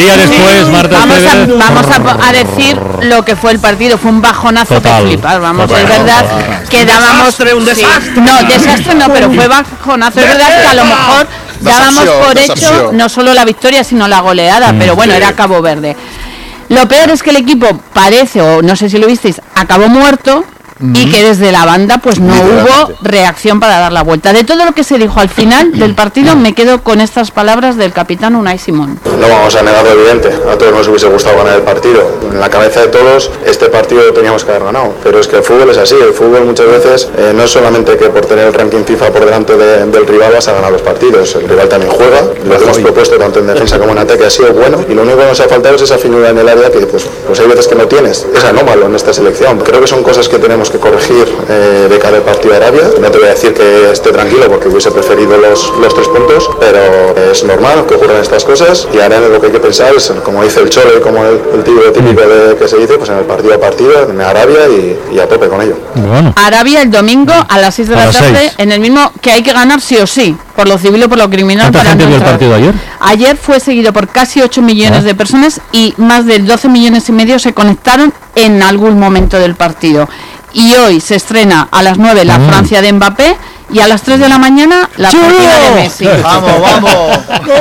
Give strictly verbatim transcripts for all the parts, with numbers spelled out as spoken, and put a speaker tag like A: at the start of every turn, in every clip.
A: día después, Marta
B: Vamos,
A: Esteves,
B: a, vamos a, a decir lo que fue el partido. Fue un bajonazo
A: Total,
B: de flipar. Vamos,
A: total,
B: es verdad
A: total.
B: que dábamos...
C: Desastre, un desastre.
B: Sí. No, desastre no, pero fue bajonazo. Es verdad que a lo mejor dábamos por hecho no solo la victoria, sino la goleada. Pero bueno, era Cabo Verde. Lo peor es que el equipo parece, o no sé si lo visteis, acabó muerto. Mm. Y que desde la banda pues no hubo reacción para dar la vuelta. De todo lo que se dijo al final del partido, me quedo con estas palabras del capitán Unai Simón.
D: No vamos a negar lo evidente, a todos nos hubiese gustado ganar el partido. En la cabeza de todos, este partido lo teníamos que haber ganado. Pero es que el fútbol es así, el fútbol muchas veces eh, no es solamente que por tener el ranking FIFA por delante de, del rival vas a ganar los partidos. El rival también juega, lo que hemos propuesto tanto en defensa como en ataque ha sido bueno. Y lo único que nos ha faltado es esa finura en el área que pues, pues hay veces que no tienes. Es anómalo en esta selección. Creo que son cosas que tenemos que corregir eh, de cara al partido de Arabia. No te voy a decir que esté tranquilo porque hubiese preferido los, los tres puntos, pero es normal que ocurran estas cosas y ahora lo que hay que pensar es, como dice el Cholo y como el, el típico, típico de, que se dice, pues en el partido a partido, en Arabia y, y a tope con ello.
A: Bueno.
B: Arabia el domingo a las seis de la tarde, seis. En el mismo que hay que ganar sí o sí, por lo civil o por lo criminal.
A: ¿Cuánta gente vio el partido ayer?
B: Ayer fue seguido por casi ocho millones ¿Ah? de personas y más de doce millones y medio se conectaron en algún momento del partido. Y hoy se estrena a las nueve la mm. Francia de Mbappé y a las tres de la mañana la partida de Messi.
C: Vamos, vamos.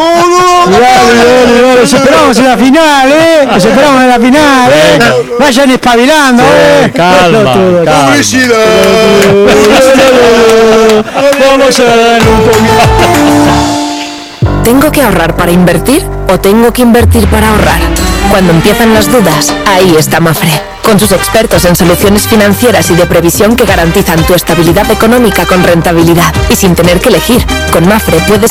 E: Los esperamos en la final, ¿eh? Los esperamos en la final, ¿eh? Vayan espabilando, ¿eh?
A: Sí, calma, calma.
C: Publicidad.
E: Vamos a dar un poquito.
F: ¿Tengo que ahorrar para invertir o tengo que invertir para ahorrar? Cuando empiezan las dudas, ahí está Mafre. Con sus expertos en soluciones financieras y de previsión que garantizan tu estabilidad económica con rentabilidad y sin tener que elegir. Con Mafre puedes